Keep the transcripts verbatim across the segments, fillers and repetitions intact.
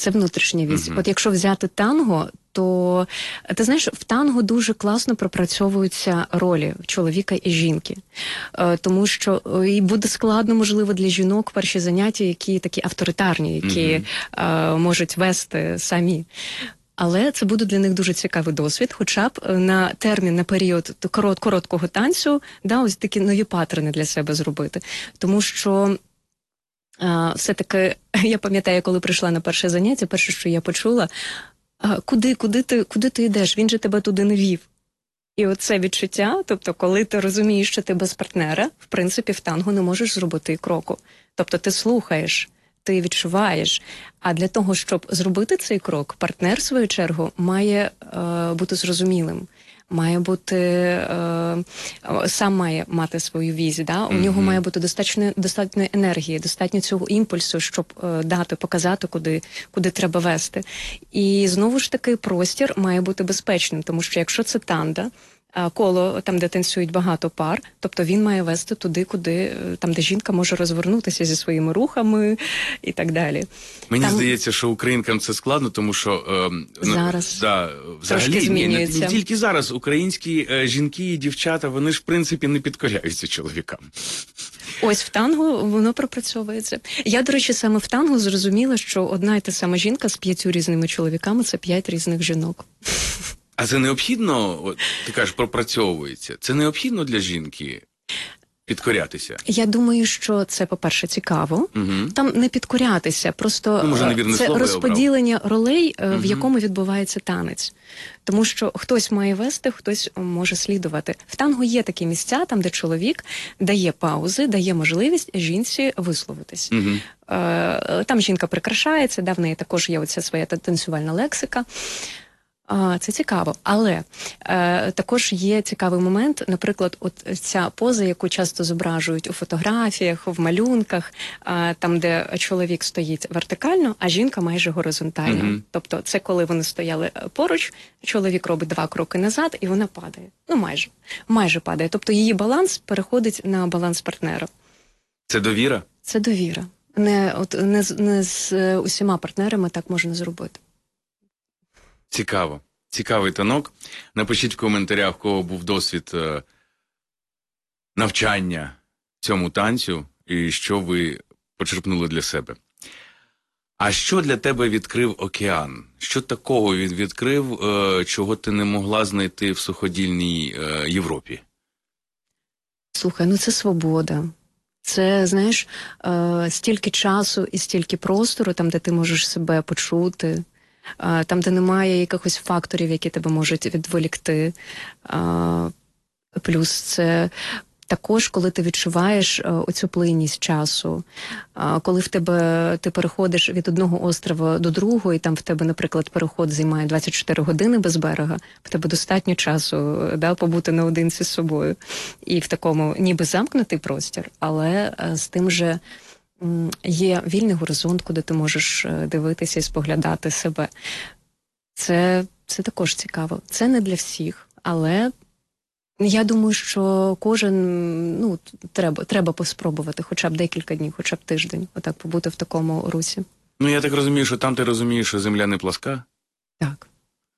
Це внутрішня вісь. Угу. От якщо взяти танго, то, ти знаєш, в танго дуже класно пропрацьовуються ролі чоловіка і жінки. Е, тому що і буде складно, можливо, для жінок перші заняття, які такі авторитарні, які угу. е, можуть вести самі. Але це буде для них дуже цікавий досвід, хоча б на термін, на період корот, короткого танцю, да, ось такі нові паттерни для себе зробити. Тому що а, все-таки, я пам'ятаю, коли прийшла на перше заняття, перше, що я почула, а, куди, куди ти, куди ти йдеш? Він же тебе туди не вів. І оце відчуття, тобто, коли ти розумієш, що ти без партнера, в принципі, в танго не можеш зробити і кроку. Тобто ти слухаєш, ти відчуваєш. А для того, щоб зробити цей крок, партнер, в свою чергу, має е, бути зрозумілим. Має бути, е, сам має мати свою візію, да? У mm-hmm. нього має бути достатньо, достатньо енергії, достатньо цього імпульсу, щоб е, дати, показати, куди, куди треба вести. І знову ж таки простір має бути безпечним, тому що якщо це танда, коло, там, де танцюють багато пар, тобто він має вести туди, куди, там, де жінка може розвернутися зі своїми рухами і так далі. Мені там... здається, що українкам це складно, тому що е, зараз да, взагалі, ні, не, не тільки зараз. Українські е, жінки і дівчата, вони ж, в принципі, не підкоряються чоловікам. Ось в танго воно пропрацьовується. Я, до речі, саме в танго зрозуміла, що одна і та сама жінка з п'ятью різними чоловіками – це п'ять різних жінок. А це необхідно, от, ти кажеш, пропрацьовується, це необхідно для жінки підкорятися? Я думаю, що це, по-перше, цікаво. Угу. Там не підкорятися, просто ну, може, це розподілення ролей, угу. в якому відбувається танець. Тому що хтось має вести, хтось може слідувати. В танго є такі місця, там, де чоловік дає паузи, дає можливість жінці висловитись. Угу. Там жінка прикрашається, да, в неї також є оця своя танцювальна лексика. А, це цікаво, але е, також є цікавий момент, наприклад, от ця поза, яку часто зображують у фотографіях, в малюнках, е, там, де чоловік стоїть вертикально, а жінка майже горизонтально. Mm-hmm. Тобто це коли вони стояли поруч, чоловік робить два кроки назад і вона падає. Ну майже, майже падає. Тобто її баланс переходить на баланс партнера. Це довіра? Це довіра. Не, от, не, не з усіма партнерами так можна зробити. Цікаво. Цікавий танок. Напишіть в коментарях, у кого був досвід е, навчання цьому танцю і що ви почерпнули для себе. А що для тебе відкрив океан? Що такого він відкрив, е, чого ти не могла знайти в суходільній е, Європі? Слухай, ну це свобода. Це, знаєш, е, стільки часу і стільки простору, там, де ти можеш себе почути. Там, де немає якихось факторів, які тебе можуть відволікти. Плюс це також, коли ти відчуваєш оцю плинність часу, коли в тебе ти переходиш від одного острова до другого, і там в тебе, наприклад, переход займає двадцять чотири години без берега, в тебе достатньо часу, да, побути наодинці з собою. І в такому ніби замкнутий простір, але з тим же є вільний горизонт, куди ти можеш дивитися і споглядати себе. Це, це також цікаво. Це не для всіх, але я думаю, що кожен, ну, треба, треба поспробувати хоча б декілька днів, хоча б тиждень, отак побути в такому русі. Ну, я так розумію, що там ти розумієш, що земля не пласка? Так.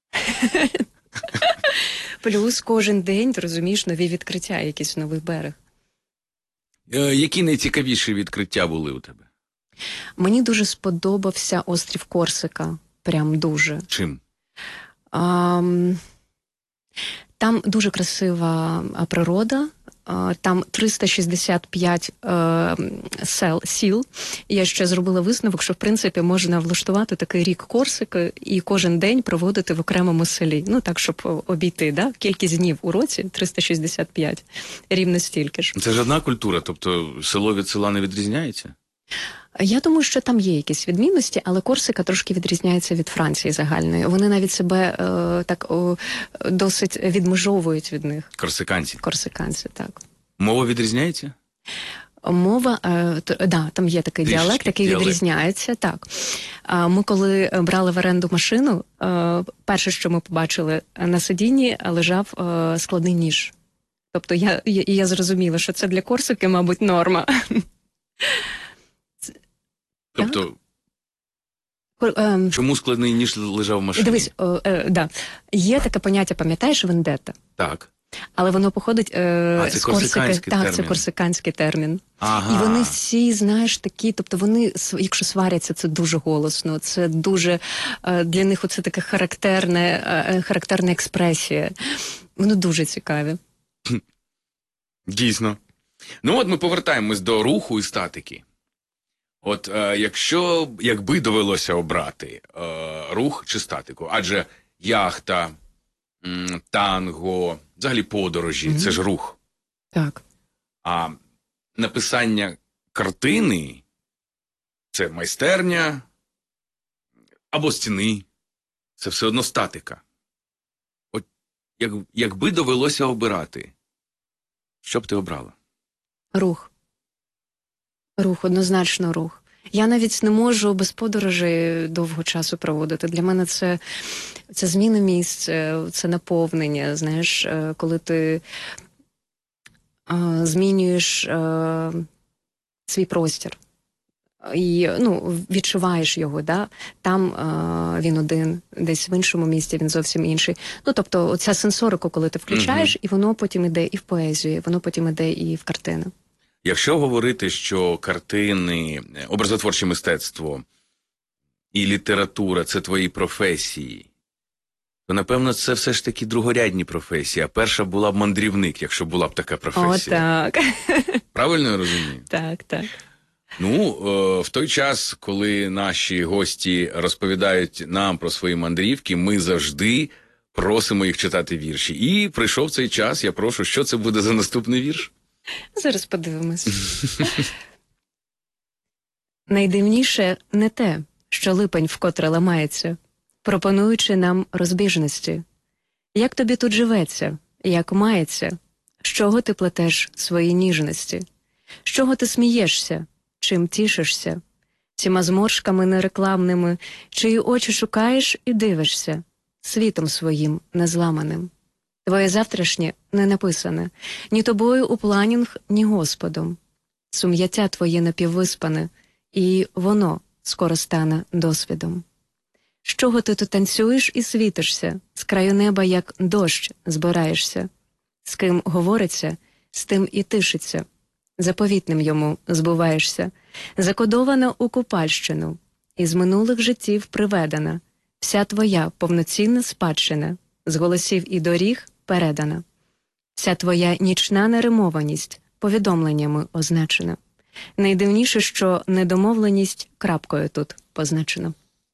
Плюс кожен день ти розумієш нові відкриття, якийсь новий берег. Які найцікавіші відкриття були у тебе? Мені дуже сподобався острів Корсика. Прям дуже. Чим? А, там дуже красива природа. Там триста шістдесят п'ять е, сел, сіл. Я ще зробила висновок, що, в принципі, можна влаштувати такий рік Корсики і кожен день проводити в окремому селі. Ну, так, щоб обійти, да? Кількість днів у році – триста шістдесят п'ять. Рівно стільки ж. Це ж одна культура, тобто село від села не відрізняється? Я думаю, що там є якісь відмінності, але Корсика трошки відрізняється від Франції загальної. Вони навіть себе е, так о, досить відмежовують від них. Корсиканці? Корсиканці, так. Мова відрізняється? Мова, е, то, да, там є такий Трішки, діалект, який діалект. відрізняється, так. А ми коли брали в оренду машину, е, перше, що ми побачили, на сидінні лежав е, складний ніж. Тобто я, я, я зрозуміла, що це для Корсики, мабуть, норма. Тобто, Ем... Чому складний ніж лежав в машині? Дивись, о, е, да. Є таке поняття, пам'ятаєш, вендетта? Так. Але воно походить е, а, це з корсиканський термін. Так, це корсиканський термін. Ага. І вони всі, знаєш, такі, тобто вони, якщо сваряться, це дуже голосно, це дуже, е, для них оце така характерна, е, характерна експресія. Воно дуже цікаві. Дійсно. Ну от ми повертаємось до руху і статики. От е, якщо, якби довелося обрати е, рух чи статику, адже яхта, м, танго, взагалі подорожі, mm-hmm. це ж рух. Так. А написання картини – це майстерня або стіни, це все одно статика. От як, якби довелося обирати, що б ти обрала? Рух. Рух, однозначно рух. Я навіть не можу без подорожей довго часу проводити. Для мене це, це зміна місця, це наповнення, знаєш, коли ти а, змінюєш а, свій простір і ну, відчуваєш його, да? Там а, він один, десь в іншому місці він зовсім інший. Ну, тобто, оця сенсорика, коли ти включаєш, угу. і воно потім іде і в поезію, воно потім іде і в картини. Якщо говорити, що картини, образотворче мистецтво і література – це твої професії, то, напевно, це все ж таки другорядні професії, а перша була б мандрівник, якщо була б така професія. О, так. Правильно я розумію? Так, так. Ну, в той час, коли наші гості розповідають нам про свої мандрівки, ми завжди просимо їх читати вірші. І прийшов цей час, я прошу, що це буде за наступний вірш? Зараз подивимось. Найдивніше не те, що липень вкотре ламається, пропонуючи нам розбіжності. Як тобі тут живеться, як мається, з чого ти плетеш свої ніжності, з чого ти смієшся, чим тішишся, цими зморшками нерекламними, чиї очі шукаєш і дивишся, світом своїм незламаним. Твоє завтрашнє не написане, ні тобою у планінг, ні Господом. Сум'яття твоє напіввиспане, і воно скоро стане досвідом. З чого ти тут танцюєш і світишся, з краю неба, як дощ, збираєшся? З ким говориться, з тим і тишиться, заповітним йому збуваєшся, закодована у купальщину, із минулих життів приведена, вся твоя повноцінна спадщина, з голосів і доріг передана. Вся твоя нічна неримованість повідомленнями означена. Найдивніше, що недомовленість крапкою тут позначена.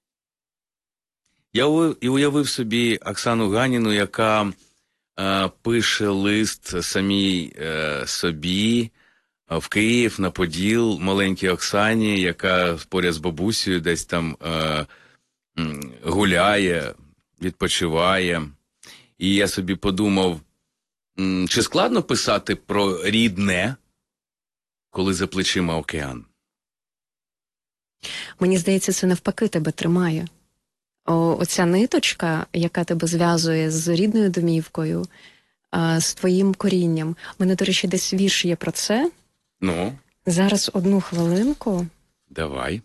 Я уявив собі Оксану Ганіну, яка е, пише лист самій е, собі в Київ, на Поділ, маленькій Оксані, яка поряд з бабусею десь там е, гуляє, відпочиває. І я собі подумав, чи складно писати про рідне, коли за плечима океан? Мені здається, це навпаки тебе тримає. О, оця ниточка, яка тебе зв'язує з рідною домівкою, а, з твоїм корінням. У мене, до речі, десь вірш є про це. Ну? Зараз одну хвилинку. Давай.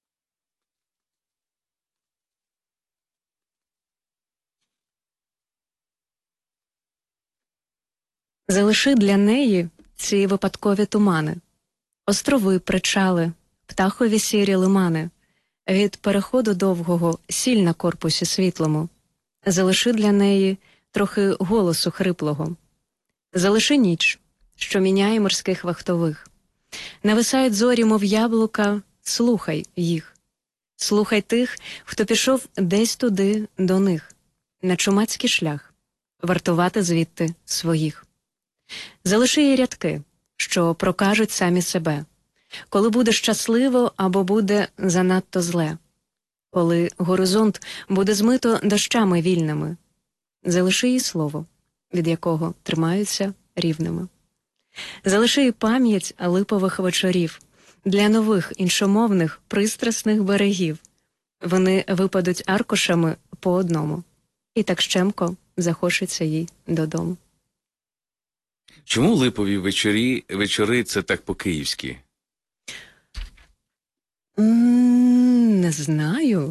Залиши для неї ці випадкові тумани, острови, причали, птахові сірі лимани, від переходу довгого сіль на корпусі світлому. Залиши для неї трохи голосу хриплого. Залиши ніч, що міняє морських вахтових. Нависають зорі, мов яблука, слухай їх. Слухай тих, хто пішов десь туди до них, на чумацький шлях, вартувати звідти своїх. Залиши їй рядки, що прокажуть самі себе, коли буде щасливо або буде занадто зле, коли горизонт буде змито дощами вільними. Залиши їй слово, від якого тримаються рівними. Залиши їй пам'ять липових вечорів для нових іншомовних пристрасних берегів. Вони випадуть аркушами по одному, і так щемко захочеться їй додому. Чому липові вечорі, вечори – це так по-київськи? Не знаю.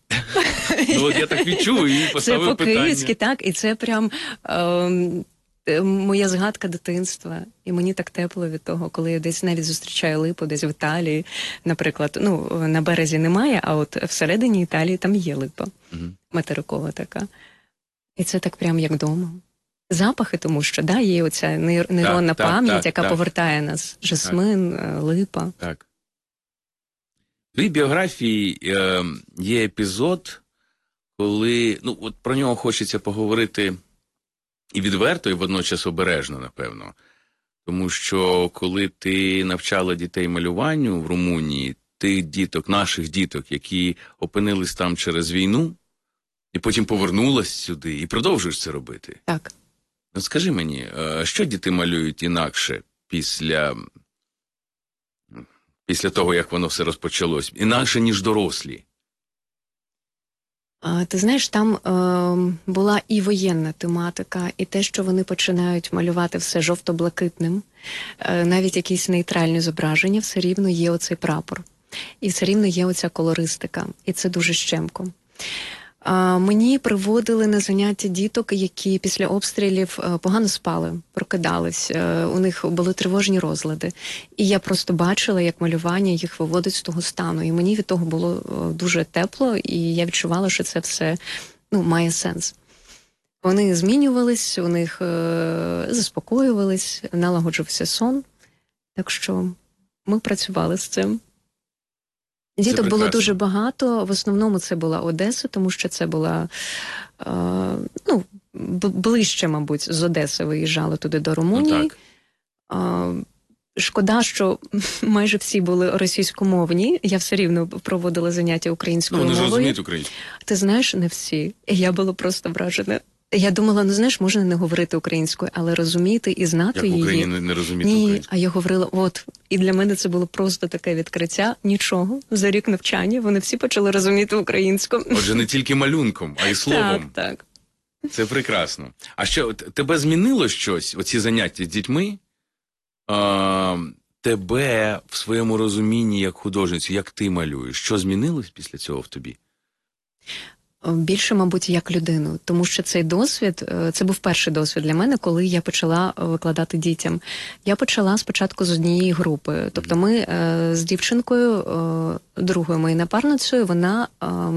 Ну, от я так відчув і поставив питання. Це по-київськи, так, і це прям е, моя згадка дитинства. І мені так тепло від того, коли я десь навіть зустрічаю липу, десь в Італії, наприклад, ну, на березі немає, а от всередині Італії там є липа, угу. материкова така. І це так прям як вдома. Запахи, тому що, да, є оця нейронна так, пам'ять, так, яка так. повертає нас. Жасмин, так. липа. Так. В твоїй біографії е, є епізод, коли, ну, от про нього хочеться поговорити і відверто, і водночас обережно, напевно. Тому що, коли ти навчала дітей малюванню в Румунії, тих діток, наших діток, які опинились там через війну, і потім повернулась сюди, і продовжуєш це робити. Так. От скажи мені, що діти малюють інакше після, після того, як воно все розпочалось? Інакше, ніж дорослі? А, ти знаєш, там е, була і воєнна тематика, і те, що вони починають малювати все жовто-блакитним, е, навіть якісь нейтральні зображення, все рівно є оцей прапор. І все рівно є оця колористика. І це дуже щемко. А, мені приводили на заняття діток, які після обстрілів погано спали, прокидались, у них були тривожні розлади. І я просто бачила, як малювання їх виводить з того стану. І мені від того було дуже тепло, і я відчувала, що це все, ну, має сенс. Вони змінювались, у них е- заспокоювались, налагоджувався сон. Так що ми працювали з цим. Діток було дуже багато, в основному це була Одеса, тому що це була, е, ну, ближче, мабуть, з Одеси виїжджали туди до Румунії. Ну, е, шкода, що майже всі були російськомовні, я все рівно проводила заняття українською мовою. Ну, вони не зрозуміють українською. Ти знаєш, не всі. Я була просто вражена. Я думала, ну, знаєш, можна не говорити українською, але розуміти і знати як її. Як в Україні не розуміти Ні, українською? а я говорила, от, і для мене це було просто таке відкриття. Нічого, за рік навчання вони всі почали розуміти українську. Отже, не тільки малюнком, а й словом. Так, так. Це прекрасно. А що, тебе змінило щось, оці заняття з дітьми, а, тебе в своєму розумінні як художницю, як ти малюєш? Що змінилось після цього в тобі? Більше, мабуть, як людину, тому що цей досвід, це був перший досвід для мене, коли я почала викладати дітям. Я почала спочатку з однієї групи, тобто ми з дівчинкою, другою моєю напарницею, вона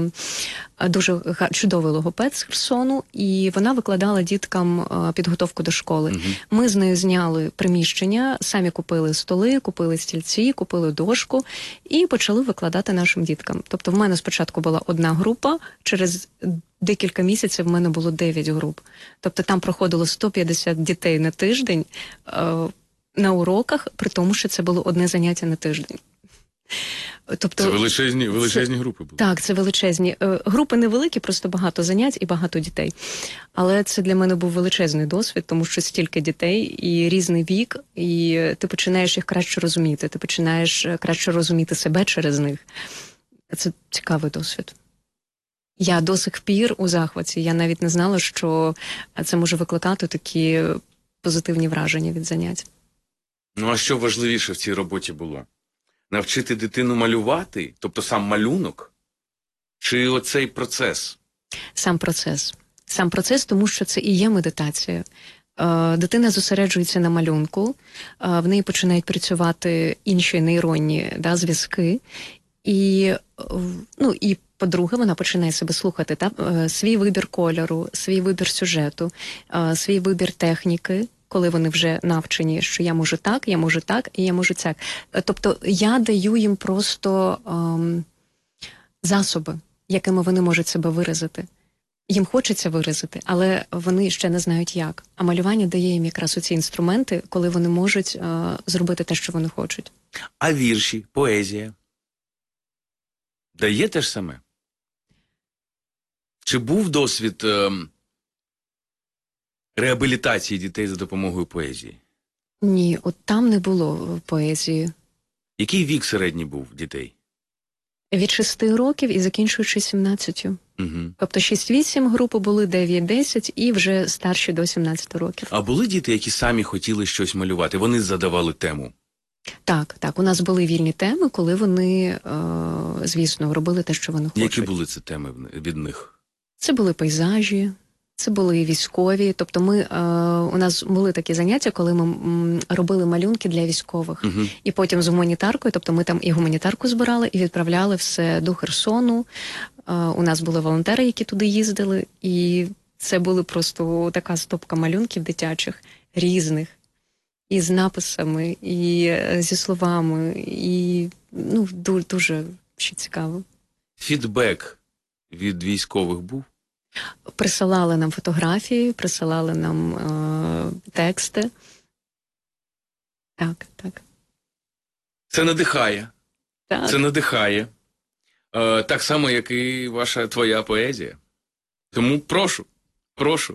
дуже чудовий логопед з Херсону, і вона викладала діткам підготовку до школи. Uh-huh. Ми з нею зняли приміщення, самі купили столи, купили стільці, купили дошку і почали викладати нашим діткам. Тобто в мене спочатку була одна група, через декілька місяців в мене було дев'ять груп. Тобто там проходило сто п'ятдесят дітей на тиждень е, на уроках, при тому, що це було одне заняття на тиждень. Тобто, це величезні, величезні це, групи були. Так, це величезні. Групи невеликі, просто багато занять і багато дітей. Але це для мене був величезний досвід, тому що стільки дітей і різний вік, і ти починаєш їх краще розуміти, ти починаєш краще розуміти себе через них. Це цікавий досвід. Я до сих пір у захваті. Я навіть не знала, що це може викликати такі позитивні враження від занять. Ну, а що важливіше в цій роботі було? Навчити дитину малювати, тобто сам малюнок, чи оцей процес? Сам процес. Сам процес, тому що це і є медитація. Е, дитина зосереджується на малюнку, е, в неї починають працювати інші нейронні, да, зв'язки. І, ну, і, по-друге, вона починає себе слухати. Та? Е, свій вибір кольору, свій вибір сюжету, е, свій вибір техніки. Коли вони вже навчені, що я можу так, я можу так, і я можу так. Тобто я даю їм просто ем, засоби, якими вони можуть себе виразити. Їм хочеться виразити, але вони ще не знають як. А малювання дає їм якраз оці інструменти, коли вони можуть е, зробити те, що вони хочуть. А вірші, поезія? Дає те ж саме? Чи був досвід... Е... реабілітації дітей за допомогою поезії? Ні, от там не було поезії. Який вік середній був дітей? Від шести років і закінчуючи сімнадцятю. Угу. Тобто шість-вісім групи були, дев'ять-десять і вже старші до сімнадцяти років. А були діти, які самі хотіли щось малювати? Вони задавали тему? Так, так. У нас були вільні теми, коли вони, е, звісно, робили те, що вони хочуть. Які були ці теми від них? Це були пейзажі, це були військові. Тобто ми, е, у нас були такі заняття, коли ми м, робили малюнки для військових. Угу. І потім з гуманітаркою, тобто ми там і гуманітарку збирали, і відправляли все до Херсону. Е, у нас були волонтери, які туди їздили, і це були просто така стопка малюнків дитячих, різних. І з написами, і зі словами, і ну, дуже, дуже ще цікаво. Фідбек від військових був? Присилали нам фотографії, присилали нам е- тексти. Так, так. Це надихає. Так. Це надихає. Е, так само, як і ваша, твоя поезія. Тому прошу, прошу.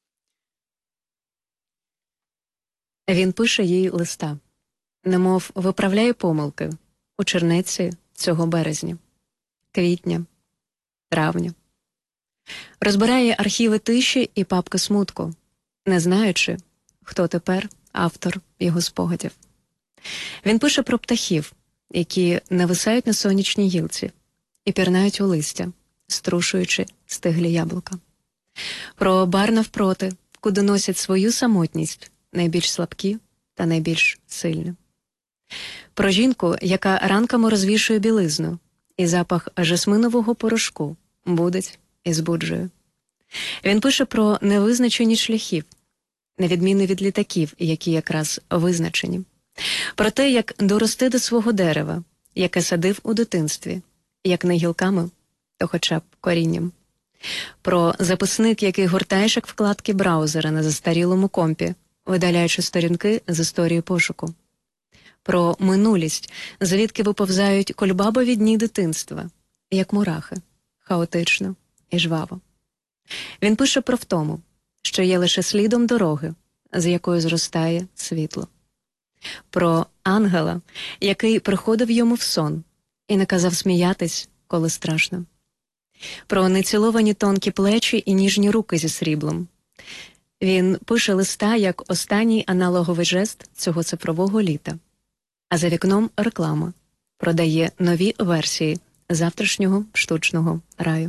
Він пише їй листа, немов виправляє помилки у чернеці цього березня, квітня, травня. Розбирає архіви тиші і папки смутку, не знаючи, хто тепер автор його спогадів. Він пише про птахів, які нависають на сонячній гілці і пірнають у листя, струшуючи стиглі яблука. Про бар навпроти, куди носять свою самотність найбільш слабкі та найбільш сильні. Про жінку, яка ранками розвішує білизну, і запах жасминового порошку будить і збуджує. Він пише про невизначені шляхів, на відміну від літаків, які якраз визначені. Про те, як дорости до свого дерева, яке садив у дитинстві, як не гілками, то хоча б корінням. Про записник, який гортаєш як вкладки браузера на застарілому компі, видаляючи сторінки з історії пошуку. Про минулість, звідки виповзають кольбабові дні дитинства, як мурахи, хаотично і жваво. Він пише про втому, що є лише слідом дороги, з якою зростає світло. Про ангела, який приходив йому в сон і наказав сміятись, коли страшно. Про неціловані тонкі плечі і ніжні руки зі сріблом. Він пише листа як останній аналоговий жест цього цифрового літа. А за вікном реклама продає нові версії завтрашнього штучного раю.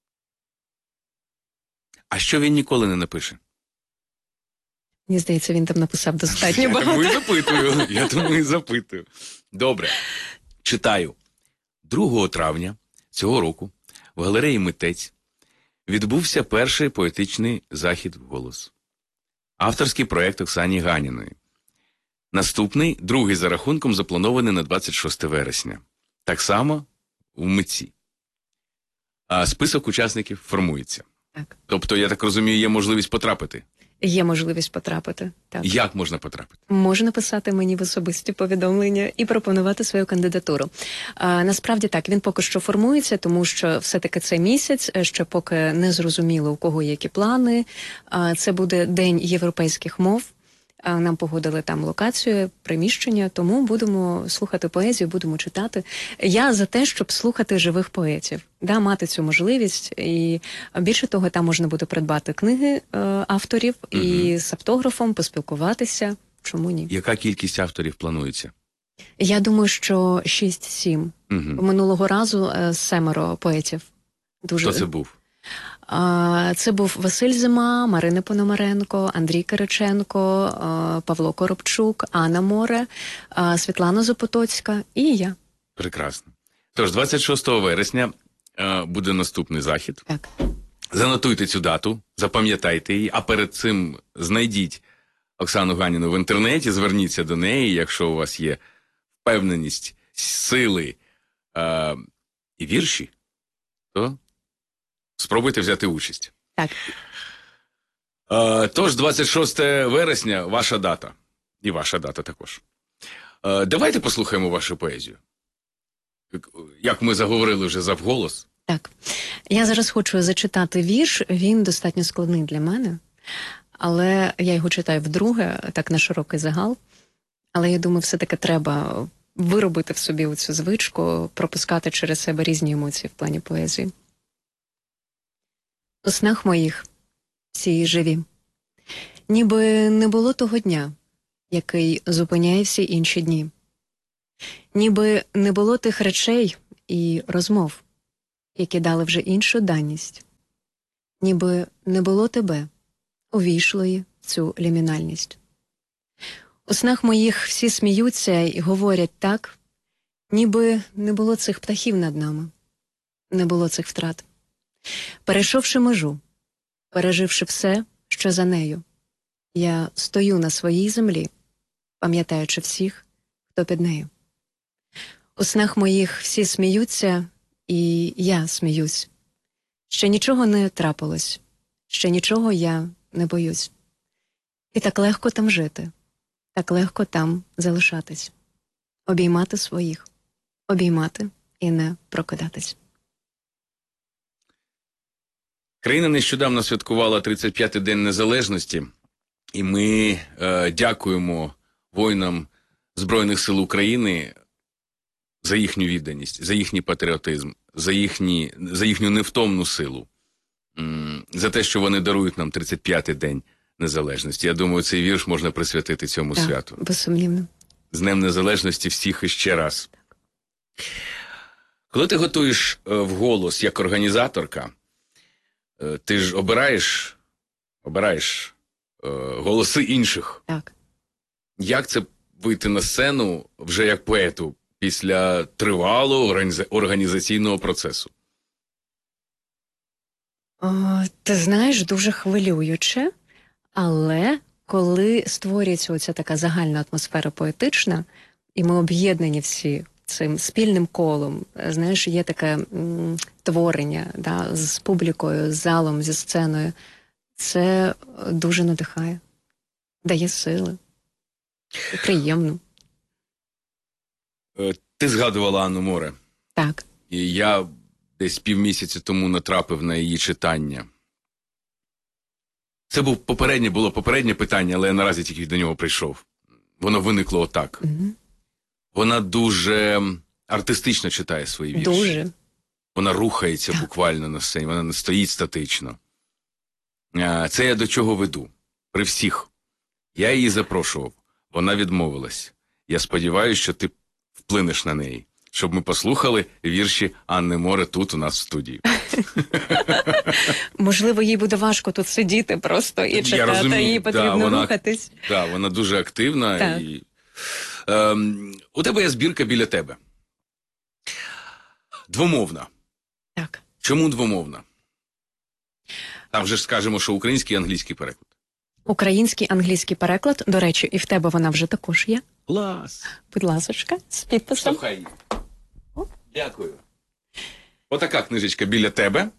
А що він ніколи не напише? Мені здається, він там написав достатньо я багато. Я тому і запитую, я тому і запитую. Добре, читаю. другого травня цього року в галереї «Митець» відбувся перший поетичний захід «Голос». Авторський проєкт Оксані Ганіної. Наступний, другий за рахунком, запланований на двадцять шосте вересня. Так само в «Митці». А список учасників формується. Так. Тобто, я так розумію, є можливість потрапити? Є можливість потрапити. Так. Як можна потрапити? Можна писати мені в особисті повідомлення і пропонувати свою кандидатуру. А, насправді так, він поки що формується, тому що все-таки це місяць, ще поки не зрозуміло, у кого які плани. А, це буде День європейських мов. А, нам погодили там локацію, приміщення, тому будемо слухати поезію, будемо читати. Я за те, щоб слухати живих поетів, да, мати цю можливість. І більше того, там можна буде придбати книги е, авторів угу. і з автографом поспілкуватися. Чому ні? Яка кількість авторів планується? Я думаю, що шість-сім. Угу. Минулого разу е, семеро поетів. Дуже... Хто це був? Це був Василь Зима, Марина Пономаренко, Андрій Кириченко, Павло Коробчук, Анна Море, Світлана Запотоцька і я. Прекрасно. Тож, двадцять шостого вересня буде наступний захід. Так. Занотуйте цю дату, запам'ятайте її, а перед цим знайдіть Оксану Ганіну в інтернеті, зверніться до неї, якщо у вас є впевненість, сили е- і вірші, то спробуйте взяти участь. Так. Е, тож, двадцять шосте вересня, ваша дата. І ваша дата також. Е, давайте послухаємо вашу поезію. Як ми заговорили вже завголос. Так. Я зараз хочу зачитати вірш. Він достатньо складний для мене. Але я його читаю вдруге, так на широкий загал. Але я думаю, все-таки треба виробити в собі оцю звичку, пропускати через себе різні емоції в плані поезії. У снах моїх всі живі. Ніби не було того дня, який зупиняє всі інші дні. Ніби не було тих речей і розмов, які дали вже іншу даність. Ніби не було тебе, увійшлої в цю лімінальність. У снах моїх всі сміються і говорять так, ніби не було цих птахів над нами, не було цих втрат. Перейшовши межу, переживши все, що за нею, я стою на своїй землі, пам'ятаючи всіх, хто під нею. У снах моїх всі сміються, і я сміюсь. Ще нічого не трапилось, ще нічого я не боюсь. І так легко там жити, так легко там залишатись, обіймати своїх, обіймати і не прокидатись. Країна нещодавно святкувала тридцять п'ятий День Незалежності, і ми е, дякуємо воїнам Збройних сил України за їхню відданість, за їхній патріотизм, за, їхні, за їхню невтомну силу, за те, що вони дарують нам тридцять п'ятий День Незалежності. Я думаю, цей вірш можна присвятити цьому так, святу. Безсумнівно. З Днем Незалежності всіх іще раз. Так. Коли ти готуєш вголос як організаторка, ти ж обираєш, обираєш е, голоси інших. Так. Як це вийти на сцену вже як поету після тривалого організа- організаційного процесу? О, ти знаєш, дуже хвилююче, але коли створюється оця така загальна атмосфера поетична, і ми об'єднані всі цим спільним колом, знаєш, є таке м, творення, да, з публікою, з залом, зі сценою, це дуже надихає, дає сили. І приємно. Ти згадувала Анну Море. Так. І я десь півмісяця тому натрапив на її читання. Це був попереднє, було попереднє питання, але я наразі тільки до нього прийшов. Воно виникло отак. Угу. Вона дуже артистично читає свої вірші. Дуже. Вона рухається так. буквально на сцені, вона не стоїть статично. Це я до чого веду. При всіх. Я її запрошував. Вона відмовилась. Я сподіваюся, що ти вплинеш на неї, щоб ми послухали вірші Анни Море тут у нас в студії. Можливо, їй буде важко тут сидіти просто і читати, їй потрібно да, вона, рухатись. Так, да, вона дуже активна. Так. І, ем, у тебе є збірка «Біля тебе». Двомовна. Так. Чому двомовна? Там вже ж скажемо, що український і англійський переклад. Український, англійський переклад, до речі, і в тебе вона вже також є. Клас. Будь ласочка, з підписом. Слухай. Дякую. Отака книжечка «Біля тебе».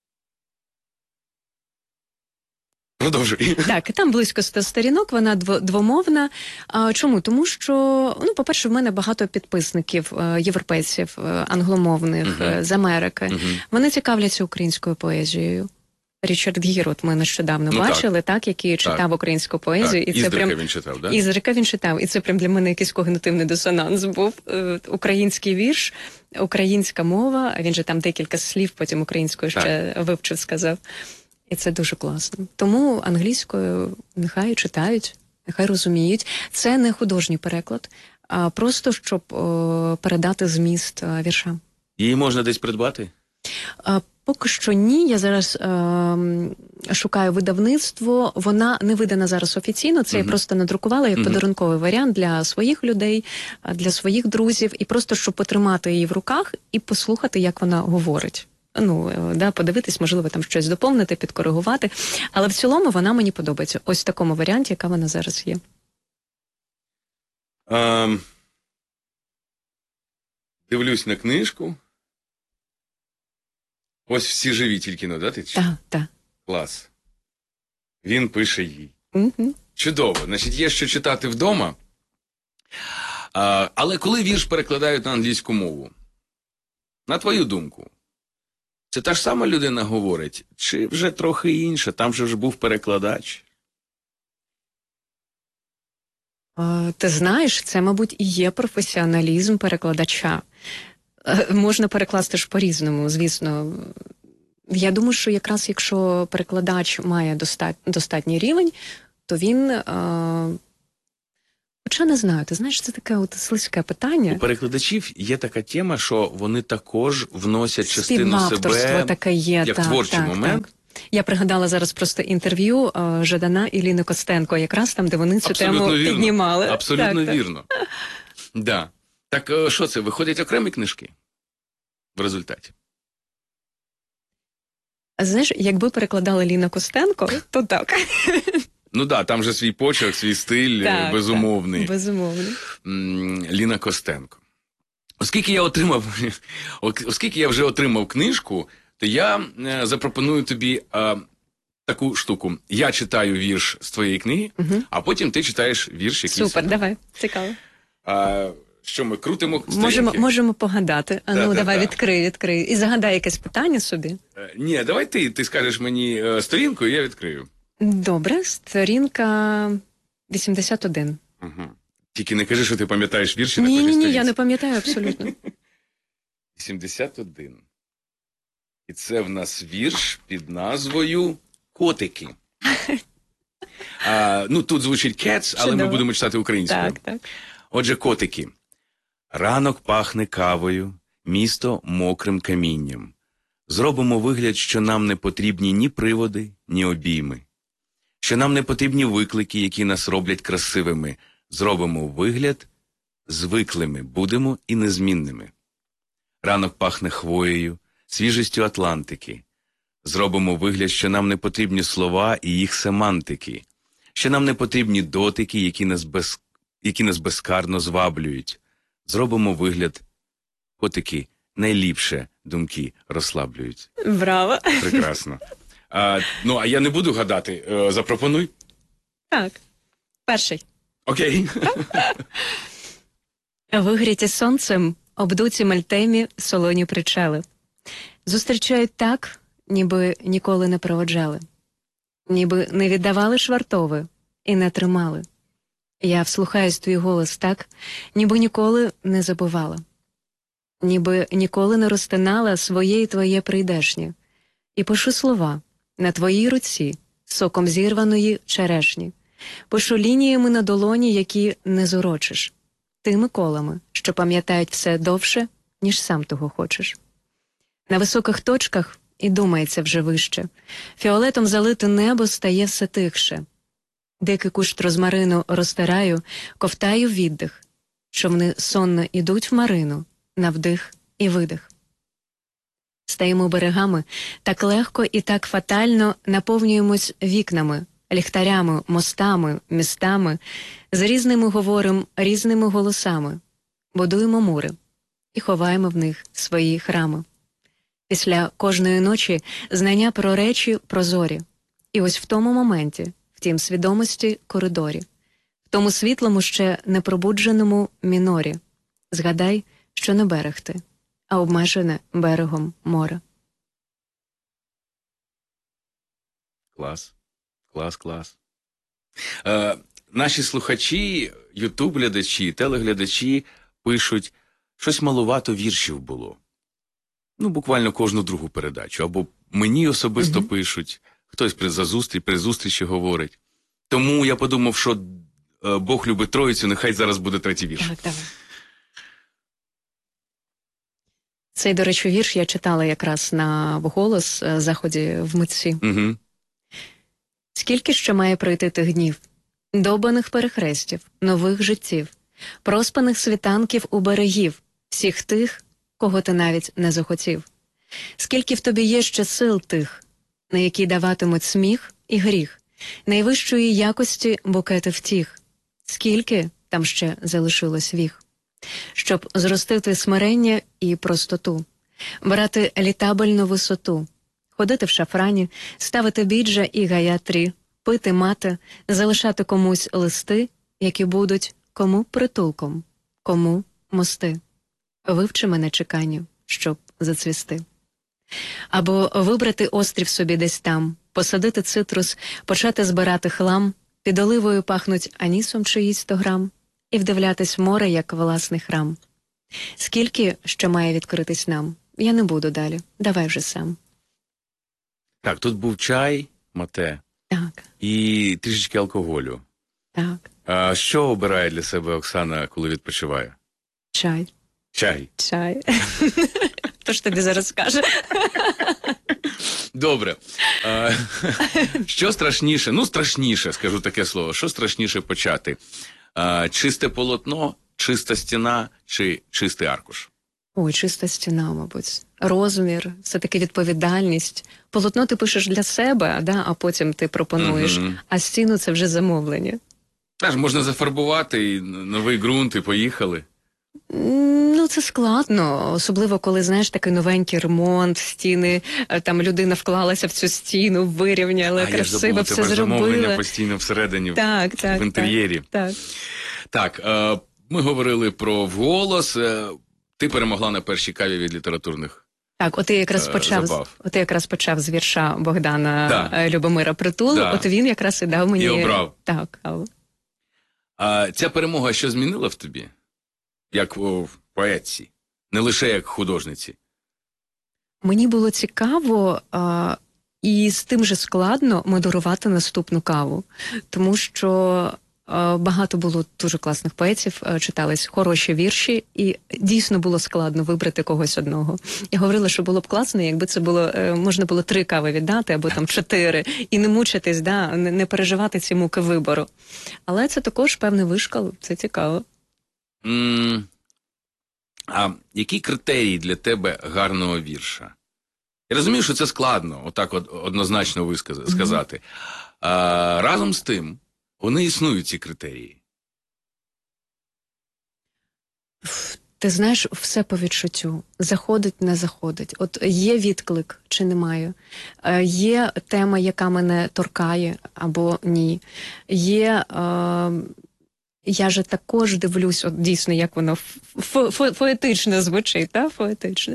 Продовжуй. Так, і там близько ста сторінок, вона двомовна. А, чому? Тому що, ну, по-перше, в мене багато підписників, європейців, англомовних, uh-huh. з Америки. Uh-huh. Вони цікавляться українською поезією. Річард Гір, от ми нещодавно ну, бачили, так. так, який читав так. українську поезію. Так. І це прям він читав, да? Іздрика він читав, і це прям для мене якийсь когнитивний дисонанс був. Український вірш, українська мова, він же там декілька слів потім українською ще так. вивчив, сказав. І це дуже класно. Тому англійською нехай читають, нехай розуміють. Це не художній переклад, а просто, щоб о, передати зміст о, вірша. Її можна десь придбати? А, поки що ні. Я зараз е, шукаю видавництво. Вона не видана зараз офіційно. Це uh-huh. я просто надрукувала як uh-huh. подарунковий варіант для своїх людей, для своїх друзів. І просто, щоб потримати її в руках і послухати, як вона говорить. Ну, да, подивитись, можливо, там щось доповнити, підкоригувати. Але в цілому вона мені подобається. Ось в такому варіанті, яка вона зараз є. Um, дивлюсь на книжку. Ось всі живі тільки, ну, да, ти? Так, так. Клас. Він пише їй. Угу. Чудово. Значить, є що читати вдома. А, але коли вірш перекладають на англійську мову, на твою думку, це та ж сама людина говорить, чи вже трохи інша? Там же ж був перекладач. О, ти знаєш, це, мабуть, і є професіоналізм перекладача. Можна перекласти ж по-різному, звісно. Я думаю, що якраз якщо перекладач має достат... достатній рівень, то він е... Хоча не знаю, ти знаєш, це таке от слизьке питання. У перекладачів є така тема, що вони також вносять частину себе таке є, як так, творчий так, момент. Так. Я пригадала зараз просто інтерв'ю uh, Жадана і Ліни Костенко, якраз там, де вони цю Абсолютно тему вірно. піднімали. Абсолютно так, вірно. Так. Да. Так що це, виходять окремі книжки в результаті? Знаєш, якби перекладала Ліна Костенко, то так. Ну так, да, там же свій почерк, свій стиль, так, безумовний. Так, безумовний. Ліна Костенко. Оскільки я отримав, оскільки я вже отримав книжку, то я запропоную тобі а, таку штуку. Я читаю вірш з твоєї книги, угу. а потім ти читаєш вірш, який... Супер, давай, цікаво. А, що ми крутимо сторінки? Можемо, можемо погадати. А да, ну, да, давай, да. відкрий, відкрий. І загадай якесь питання собі. Е, ні, давай ти, ти скажеш мені сторінку, і я відкрию. Добре, сторінка вісімдесят один. Угу. Тільки не кажи, що ти пам'ятаєш вірші ні, на кожній сторінці. Ні, ні, я не пам'ятаю абсолютно. вісімдесят один. І це в нас вірш під назвою «Котики». а, ну, тут звучить «cats», але ми будемо читати українською. Так, так. Отже, «Котики». Ранок пахне кавою, місто мокрим камінням. Зробимо вигляд, що нам не потрібні ні приводи, ні обійми. Що нам не потрібні виклики, які нас роблять красивими. Зробимо вигляд, звиклими будемо і незмінними. Ранок пахне хвоєю, свіжістю Атлантики. Зробимо вигляд, що нам не потрібні слова і їх семантики. Що нам не потрібні дотики, які нас, без... які нас безкарно зваблюють. Зробимо вигляд, котики, найліпше думки розслаблюють. Браво. Прекрасно. А, ну, а я не буду гадати. Е, запропонуй. Так. Перший. Окей. Вигріті сонцем, обдуті мальтемі солоні причали. Зустрічають так, ніби ніколи не проводжали. Ніби не віддавали швартови і не тримали. Я вслухаюсь твій голос так, ніби ніколи не забувала. Ніби ніколи не розтинала своє і твоє прийдешнє. І пишу слова на твоїй руці, соком зірваної черешні. Пишу лініями на долоні, які не зурочиш. Тими колами, що пам'ятають все довше, ніж сам того хочеш. На високих точках і думається вже вище. Фіолетом залите небо стає все тихше. Дикий кущ розмарину розтираю, ковтаю віддих. Човни сонно ідуть в марину, на вдих і видих. Стаємо берегами, так легко і так фатально наповнюємось вікнами, ліхтарями, мостами, містами, з різними говором, різними голосами. Будуємо мури і ховаємо в них свої храми. Після кожної ночі знання про речі прозорі. І ось в тому моменті, в тім свідомості коридорі, в тому світлому ще непробудженому мінорі, згадай, що не берег ти, а обмежене берегом море. Клас. Клас, клас. Е, наші слухачі, ютуб-глядачі, телеглядачі пишуть, щось малувато віршів було. Ну, буквально кожну другу передачу. Або мені особисто mm-hmm. пишуть, хтось при зустрічі, при зустрічі говорить. Тому я подумав, що е, Бог любить Троїцю, нехай зараз буде третій вірш. Так, давай. Цей, до речі, вірш я читала якраз на «Вголос» заході в митці. Угу. Скільки ще має пройти тих днів, довбаних перехрестів, нових життів, проспаних світанків у берегів, всіх тих, кого ти навіть не захотів. Скільки в тобі є ще сил тих, на які даватимуть сміх і гріх, найвищої якості букети втіх, скільки там ще залишилось віх, щоб зростити смирення і простоту, брати літабельну висоту, ходити в шафрані, ставити біджа і гаyaтрі, пити мати, залишати комусь листи, які будуть кому притулком, кому мости. Вивчи мене чеканню, щоб зацвісти. Або вибрати острів собі десь там, посадити цитрус, почати збирати хлам, під оливою пахнуть анісом чиїсь сто грам, і вдивлятись в море, як власний храм. Скільки ще має відкритись нам? Я не буду далі, давай вже сам. Так, тут був чай, мате. Так. І трішечки алкоголю. Так. А що обирає для себе Оксана, коли відпочиває? Чай. Чай. Чай. То ж тобі зараз скаже. Добре. А, що страшніше? Ну, страшніше, скажу таке слово. Що страшніше почати? А, чисте полотно, чиста стіна чи чистий аркуш? Ой, чиста стіна, мабуть. Розмір, все-таки відповідальність. Полотно ти пишеш для себе, да, а потім ти пропонуєш, угу. А стіну – це вже замовлення. Та ж можна зафарбувати, і новий ґрунт, і поїхали. Ну, це складно, особливо коли, знаєш, такий новенький ремонт, стіни, там людина вклалася в цю стіну, вирівняла, а, красиво все зробила. Замовлення постійно всередині, так, так, в інтер'єрі. Так, так. так, ми говорили про вголос. Ти перемогла на першій каві від літературних. Так, от ти якраз почав, от ти якраз почав з вірша Богдана да. Любомира Притул, да. От він якраз і дав мені... І обрав. Так, каву. А ця перемога що змінила в тобі? Як в поетці, не лише як художниці? Мені було цікаво а, і з тим же складно модерувати наступну каву, тому що а, багато було дуже класних поетів, а, читались хороші вірші, і дійсно було складно вибрати когось одного. Я говорила, що було б класно, якби це було, можна було три кави віддати, або там чотири, і не мучитись, да, не, не переживати ці муки вибору. Але це також певний вишкал, це цікаво. Mm. А які критерії для тебе гарного вірша? Я розумію, що це складно, отак от однозначно висказ... mm-hmm. сказати. А, разом з тим, вони існують, ці критерії. Ти знаєш, все по відчуттю. Заходить, не заходить. От є відклик чи немає. Є тема, яка мене торкає, або ні. Є... Е... Я же також дивлюсь, от дійсно, як воно фо фо поетично звучить, та? Поетично.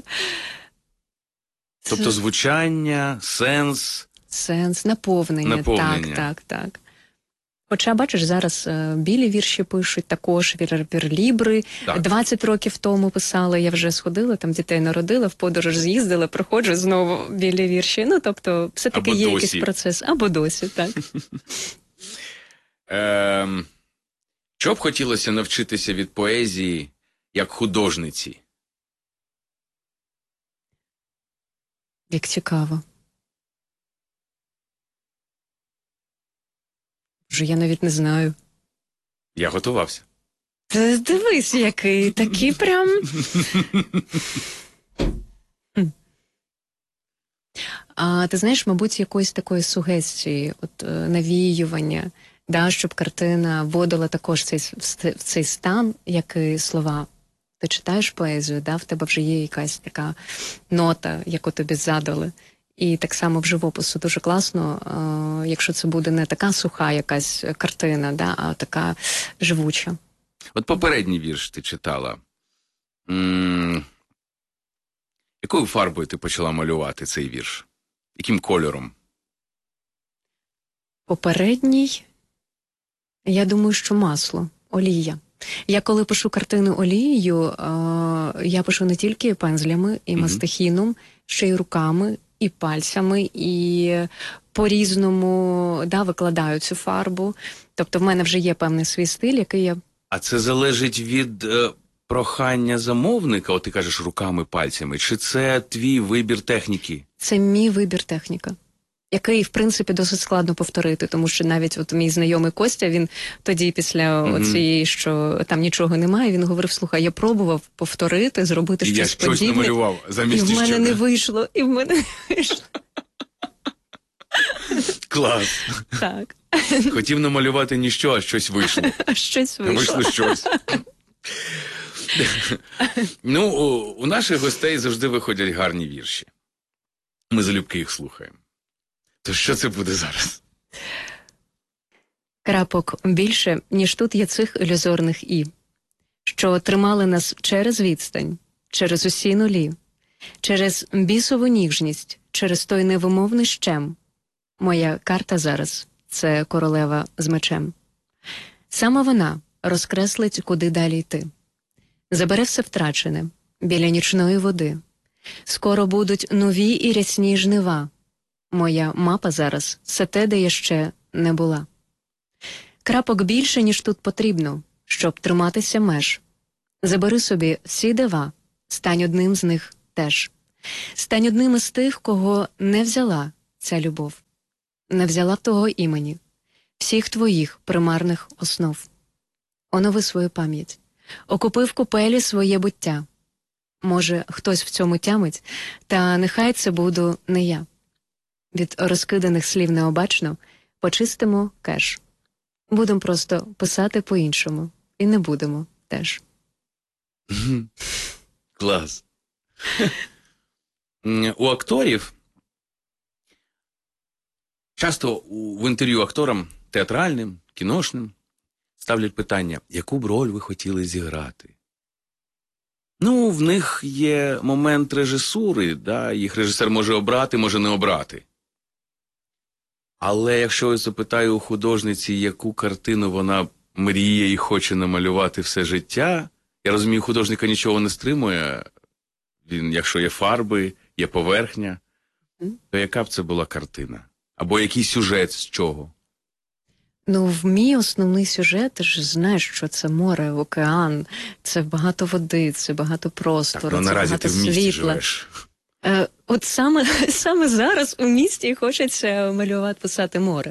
Тобто звучання, сенс? Сенс, наповнення, наповнення. так, так, так. Хоча, бачиш, зараз е, білі вірші пишуть, також вір, вірлібри. Так. двадцять років тому писала, я вже сходила, там дітей народила, в подорож з'їздила, приходжу знову білі вірші. Ну, тобто, все-таки є якийсь процес. Або досі, так. Ем... Що б хотілося навчитися від поезії як художниці? Як цікаво. Вже я навіть не знаю. Я готувався. Ти дивись, який, такий прям... А ти знаєш, мабуть, якоїсь такої сугестії, от навіювання, да, щоб картина вводила також цей, в цей стан, як і слова. Ти читаєш поезію, да, в тебе вже є якась така нота, яку тобі задали. І так само в живопису дуже класно, е, якщо це буде не така суха якась картина, да, а така живуча. От попередній вірш ти читала. М-м- якою фарбою ти почала малювати цей вірш? Яким кольором? Попередній? Я думаю, що масло, олія. Я коли пишу картину олією, е, я пишу не тільки пензлями і мастихіном, mm-hmm. ще й руками, і пальцями, і по-різному, да, викладаю цю фарбу. Тобто в мене вже є певний свій стиль, який я... А це залежить від е, прохання замовника, от ти кажеш руками, пальцями, чи це твій вибір техніки? Це мій вибір техніка, який, в принципі, досить складно повторити, тому що навіть от мій знайомий Костя, він тоді після mm-hmm. оцієї, що там нічого немає, він говорив, слухай, я пробував повторити, зробити і щось подібне. Я щось намалював замість і в мене що, не да? вийшло, і в мене не вийшло. Клас. Так. Хотів намалювати ніщо, а щось вийшло. А щось вийшло. Вийшло щось. Ну, у, у наших гостей завжди виходять гарні вірші. Ми залюбки їх слухаємо. То що це буде зараз? Крапок більше, ніж тут є цих ілюзорних «і», що тримали нас через відстань, через усі нулі, через бісову ніжність, через той невимовний щем. Моя карта зараз – це королева з мечем. Саме вона розкреслить, куди далі йти. Забере все втрачене, біля нічної води. Скоро будуть нові і рясні жнива. Моя мапа зараз – це те, де я ще не була. Крапок більше, ніж тут потрібно, щоб триматися меж. Забери собі всі дива, стань одним з них теж. Стань одним із тих, кого не взяла ця любов. Не взяла того імені, всіх твоїх примарних основ. Онови свою пам'ять, окупи в купелі своє буття. Може, хтось в цьому тямить, та нехай це буду не я. Від розкиданих слів необачно почистимо кеш. Будемо просто писати по-іншому. І не будемо теж. Клас. У акторів часто в інтерв'ю акторам театральним, кіношним ставлять питання, яку б роль ви хотіли зіграти? Ну, в них є момент режисури, да? Їх режисер може обрати, може не обрати. Але якщо я запитаю у художниці, яку картину вона мріє і хоче намалювати все життя, я розумію, художника нічого не стримує. Він, якщо є фарби, є поверхня, то яка б це була картина? Або який сюжет з чого? Ну, в мій основний сюжет, ти ж знаєш, що це море, океан, це багато води, це багато простору, так, ну, це наразі багато ти в місті світла. Живеш. Е, от саме, саме зараз у місті хочеться малювати, писати море.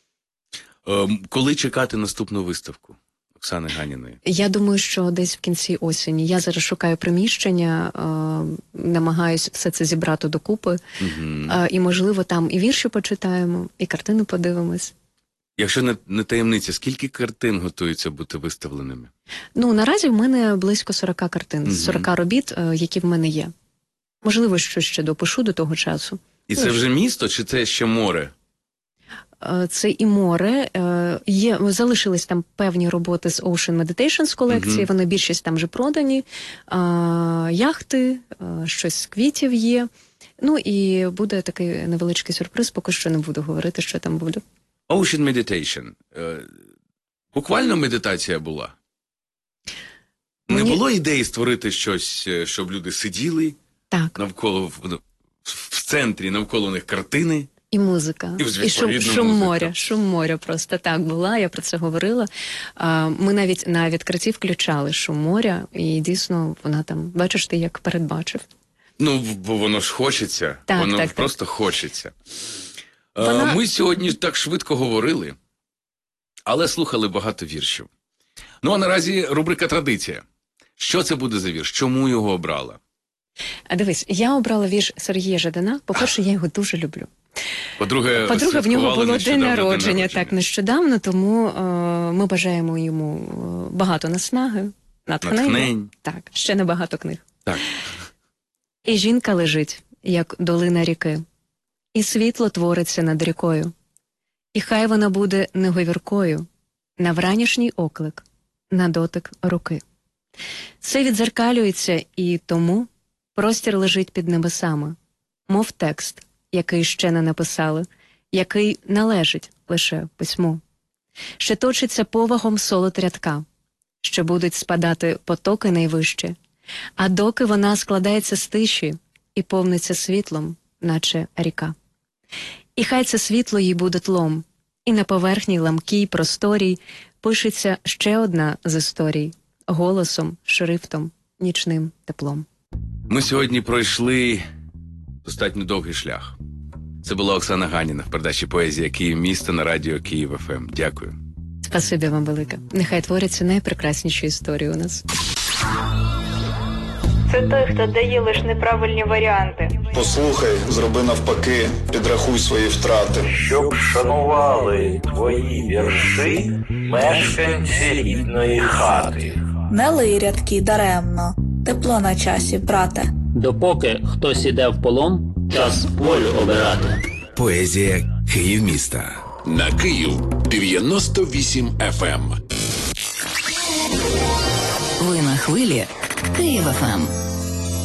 Е, коли чекати наступну виставку Оксани Ганіної? Я думаю, що десь в кінці осені. Я зараз шукаю приміщення, е, намагаюся все це зібрати докупи. Угу. Е, і, можливо, там і вірші почитаємо, і картину подивимось. Якщо не, не таємниця, скільки картин готуються бути виставленими? Ну, наразі в мене близько сорок картин, угу. сорок робіт, е, які в мене є. Можливо, що ще допишу до того часу. І ну, це вже місто, чи це ще море? Це і море. Є, залишились там певні роботи з Ocean Meditation з колекції, uh-huh. вони більшість там вже продані. А, яхти, а, щось з квітів є. Ну і буде такий невеличкий сюрприз, поки що не буду говорити, що там буде. Ocean Meditation. Е, буквально медитація була? Не Мені... було ідеї створити щось, щоб люди сиділи так. навколо, в, в центрі, навколо них картини? І музика, і, і шум, шум моря, шум моря просто так була, я про це говорила. Ми навіть на відкритті включали шум моря, і дійсно вона там, бачиш, ти як передбачив. Ну, бо воно ж хочеться, так, воно так, просто так. хочеться. Вона... Ми сьогодні так швидко говорили, але слухали багато віршів. Ну, а наразі рубрика «Традиція». Що це буде за вірш? Чому його обрала? А дивись, я обрала вірш Сергія Жадана. По-перше, я його дуже люблю. По-друге, По-друге, в нього було день народження, так, нещодавно, тому е, ми бажаємо йому багато наснаги, натхнення. Натхнень. Так, ще не багато книг. Так. І жінка лежить, як долина ріки, і світло твориться над рікою. І хай вона буде неговіркою, на вранішній оклик, на дотик руки. Це відзеркалюється, і тому простір лежить під небесами, мов текст, який ще не написали, який належить лише письму. Ще точиться повагом солод рядка, що будуть спадати потоки найвищі, а доки вона складається з тиші і повниться світлом, наче ріка. І хай це світло їй буде тлом, і на поверхні ламкій просторій пишеться ще одна з історій, голосом, шрифтом, нічним теплом. Ми сьогодні пройшли достатньо довгий шлях. Це була Оксана Ганіна в передачі «Поезія Київ міста» на радіо Київ еф ем. Дякую. Спасибі вам велике. Нехай творяться найпрекрасніші історії у нас. Це той, хто дає лише неправильні варіанти. Послухай, зроби навпаки, підрахуй свої втрати. Щоб шанували твої вірші мешканці рідної хати. Не лий рядки даремно, тепло на часі, брате. Допоки хтось іде в полон, час волю обирати. Поезія Київ міста. На Київ дев'яносто вісім еф ем. Ви на хвилі Київ еф ем.